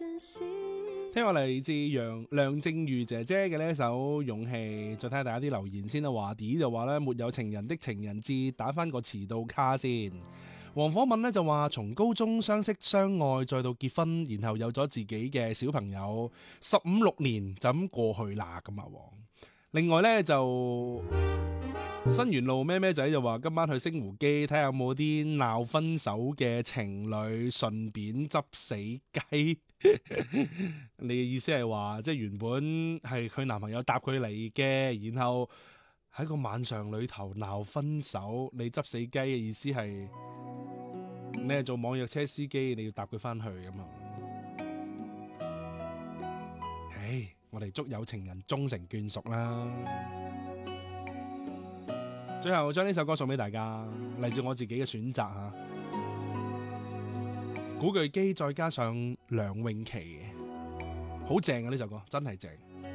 聽我嚟自梁靜茹姐姐嘅呢一首《勇氣》，再睇下大家啲留言先啦。華啲就話咧，沒有情人的情人節，打翻個遲到卡先。黃火敏呢就話，從高中相識相愛，再到結婚，然後有咗自己嘅小朋友，15-16年就咁過去啦咁啊。另外呢，就新元路咩咩仔就話今晚去星湖基睇下有冇啲鬧分手嘅情侶，順便執死雞。你嘅意思係話，即係原本係佢男朋友搭佢嚟嘅，然後喺個晚上裏頭鬧分手，你執死雞嘅意思係你係做網約車司機，你要搭佢翻去咁嘛？唉，我哋祝有情人終成眷屬啦。最後將呢首歌送俾大家，嚟自我自己嘅選擇吓，古巨基再加上梁詠琪，好正啊！呢首歌真係正。